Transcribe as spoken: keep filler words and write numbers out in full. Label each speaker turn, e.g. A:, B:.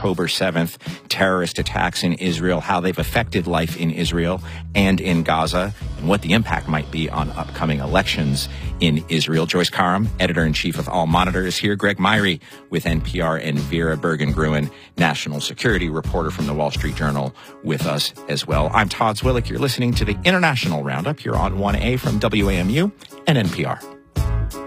A: October seventh terrorist attacks in Israel, how they've affected life in Israel and in Gaza, and what the impact might be on upcoming elections in Israel. Joyce Karam, editor-in-chief of All Monitor, is here. Greg Myrie with N P R, and Vera Bergen-Gruen, national security reporter from the Wall Street Journal, with us as well. I'm Todd Zwillich. You're listening to the International Roundup here on one A from W A M U and N P R.